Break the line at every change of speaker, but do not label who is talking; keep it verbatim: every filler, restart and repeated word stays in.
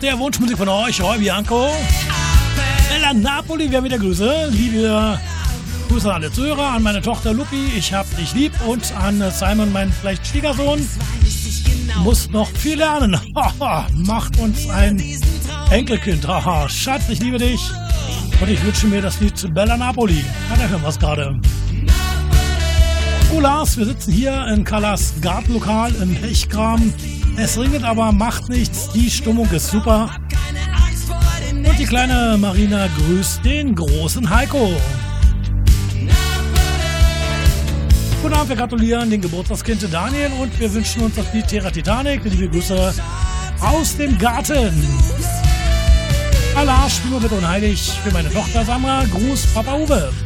der Wunschmusik von euch, Roy Bianco. Bella Napoli, wir haben wieder Grüße. Liebe Grüße an alle Zuhörer, an meine Tochter Lupi, ich hab dich lieb, und an Simon, mein vielleicht Schwiegersohn. Muss noch viel lernen. Macht uns ein Enkelkind. Haha, Schatz, ich liebe dich. Und ich wünsche mir das Lied Bella Napoli. Ja, da hören wir es gerade. Oh Lars, wir sitzen hier in Callas Gartenlokal im Pechkram. Es regnet, aber macht nichts. Die Stimmung ist super. Und die kleine Marina grüßt den großen Heiko. Guten Abend, wir gratulieren den Geburtstagskind Daniel und wir wünschen uns das Lied Terra Titanic. Liebe Grüße aus dem Garten. Allah, spiel mit unheilig für meine Tochter Samra. Gruß, Papa Uwe.